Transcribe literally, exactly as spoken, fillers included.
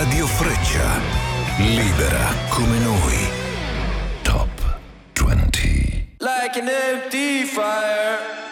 Radio Freccia, libera come noi. Top venti. Like an empty fire.